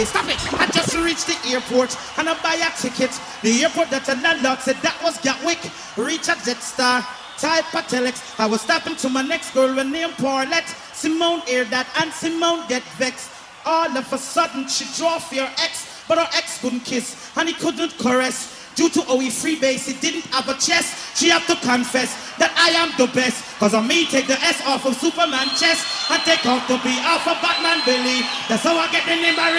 Hey, stop it! I just reached the airport and I buy a ticket. The airport that the landlord said that was Gatwick. Reach a Jetstar, type a telex. I was stopping to my next girl with named Paulette. Simone hear that and Simone get vexed. All of a sudden she draw for her ex, but her ex couldn't kiss and he couldn't caress. Due to how he freebase, he didn't have a chest. She have to confess that I am the best. Cause on me take the S off of Superman chest and take off the B off of Batman belly. That's how I get the name